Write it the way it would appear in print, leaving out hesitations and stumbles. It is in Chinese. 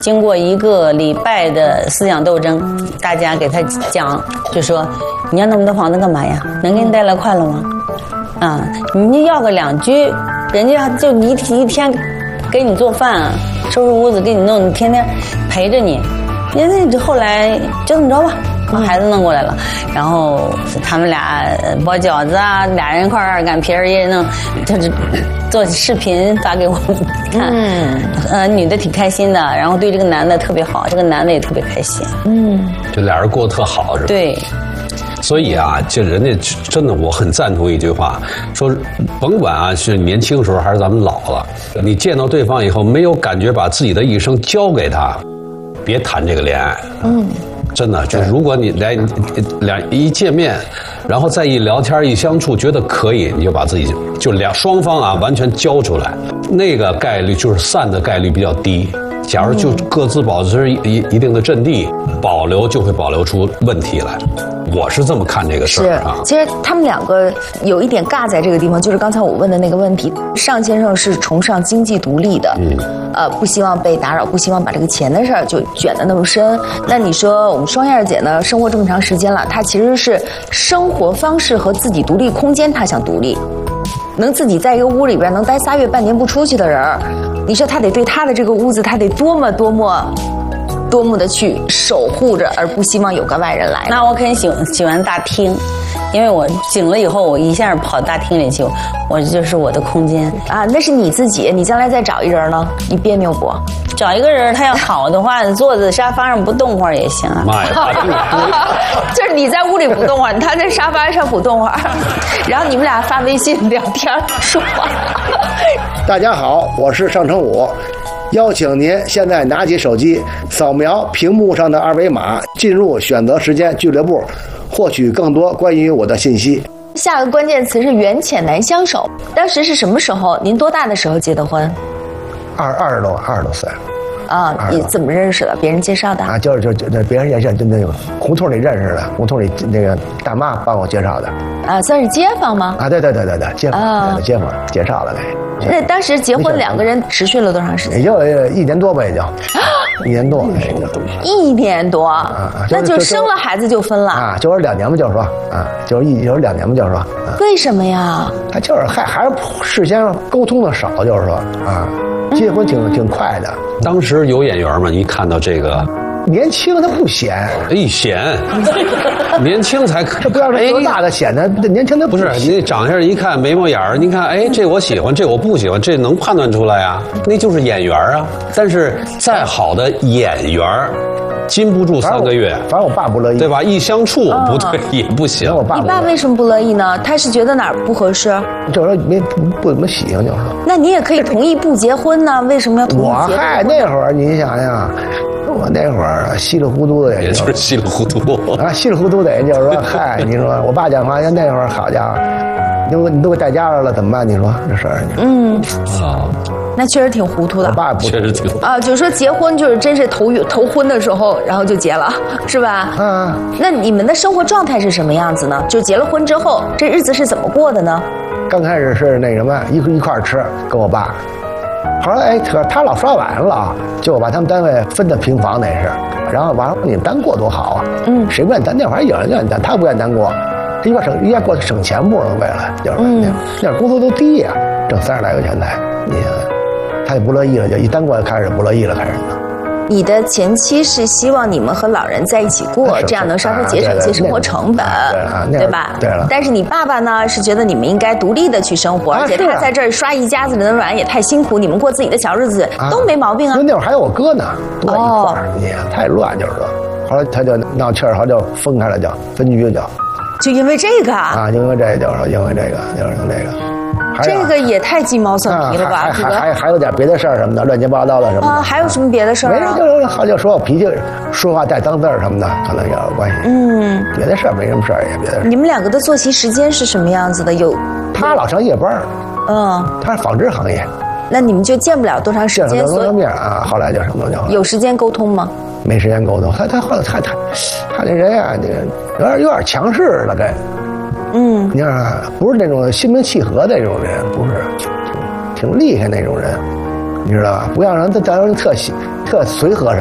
经过1个礼拜的思想斗争，大家给他讲，就说你要那么多房子干嘛呀？能给你带来快乐吗？啊，你要个2居，人家就一天给你做饭，收拾屋子给你弄，你天天陪着你。那后来就这么着吧，把孩子弄过来了，然后他们俩包饺子啊，2人一块2擀皮儿，1人弄，就是做视频发给我们看。女的挺开心的，然后对这个男的特别好，这个男的也特别开心。 就俩人过得特好，是吧？ 对。 所以啊，就人家真的，我很赞同一句话，说甭管啊是年轻时候还是咱们老了，你见到对方以后没有感觉把自己的一生交给他，别谈这个恋爱。真的，就是如果你俩一见面，然后再一聊天一相处，觉得可以，你就把自己就双方啊完全交出来，那个概率就是散的概率比较低。假如就各自保持一定的阵地，保留就会保留出问题来。我是这么看这个事儿啊。 其实他们2个有一点尬在这个地方，就是刚才我问的那个问题。尚先生是崇尚经济独立的，不希望被打扰，不希望把这个钱的事儿就卷得那么深。那你说我们双燕姐呢，生活这么长时间了，她其实是生活方式和自己独立空间，她想独立，能自己在一个屋里边能待3月半年不出去的人，你说她得对她的这个屋子，她得多么的去守护着，而不希望有个外人来。 那我肯定喜欢大厅，因为我醒了以后，我一下跑大厅里去，我就是我的空间啊。那是你自己，你将来再找一人呢，你别扭不？ 找一个人，他要好的话，坐在沙发上不动会儿也行啊。 妈呀， 就是你在屋里不动会儿，他在沙发上不动会儿，然后你们俩发微信聊天说话。 大家好，我是尚成武。邀请您现在拿起手机，扫描屏幕上的2维码，进入选择时间俱乐部，获取更多关于我的信息。 下个关键词是缘浅难相守。当时是什么时候？您多大的时候结的婚 ？20多岁。 啊，你怎么认识的？别人介绍的啊？就是别人介绍，就那个胡同里认识的，胡同里那个大妈帮我介绍的。 啊，算是街坊吗？ 啊，对，街坊，街坊介绍的那。 那当时结婚2个人持续了多长时间？ 也就1年多吧，也就1年多。 1年多啊，那就生了孩子就分了啊？就是2年嘛，就是说啊，就是2年嘛，就是说。 为什么呀？ 他就是还是事先沟通的少，就是说啊，结婚挺快的。 当时有眼缘吗？你看到这个年轻他不显， 显，年轻才他不要说多大的显得年轻的不是你长相一看眉毛眼儿，你看这我喜欢，这我不喜欢，这能判断出来啊？那就是眼缘啊。但是再好的眼缘禁不住3个月， 反正我爸不乐意， 对吧？一相处不对也不行。 你爸为什么不乐意呢？他是觉得哪儿不合适？ 就是说不怎么喜欢，就是说。 那你也可以同意不结婚呢？为什么要同意结婚？ 那会儿你想想，我那会儿稀里糊涂的， 也就是稀里糊涂啊，稀里糊涂的，就是说，你说我爸讲话，那会儿好家伙，你都给带家来了，怎么办？你说这事儿？ 那确实挺糊涂的。 我爸确实挺啊，就是说结婚就是真是头婚的时候，然后就结了，是吧？ 啊。 那你们的生活状态是什么样子呢？就结了婚之后，这日子是怎么过的呢？ 刚开始是那什么一块吃，跟我爸。后来他老刷碗了，就把他们单位分的平房那是，然后完了你单过多好啊，谁不愿意单？那会儿有人愿意单，他不愿意单过，他一边过去省钱不是为了，就是那会儿工资都低呀，挣30来块钱才，你他就不乐意了，就一单过就开始不乐意了，开始。 你的前妻是希望你们和老人在一起过，这样能稍微节省一些生活成本，对吧？ 对了。 但是你爸爸呢，是觉得你们应该独立的去生活，而且他在这儿刷一家子人的碗也太辛苦，你们过自己的小日子都没毛病啊。 那会儿还有我哥呢，都在一块儿，你太乱就是说。后来他就闹气儿，后来就分开了，就分居就因为这个啊， 因为这就是因为这个就是这个。 这个也太鸡毛蒜皮了吧？ 还有点别的事儿什么的，乱七八糟的什么的。 啊，还有什么别的事儿啊？ 没，就说我脾气，说话带脏字儿什么的，可能也有关系。别的事儿没什么事儿，也别的事。 你们2个的作息时间是什么样子的？ 他老上夜班，他是纺织行业。 那你们就见不了多长时间？ 所以面啊，后来就什么就有时间沟通吗？ 没时间沟通，他这人啊，有点强势了，该。你看，不是那种心平气和的那种人，不是，挺厉害那种人。 你知道吧？不要让他到时候特随和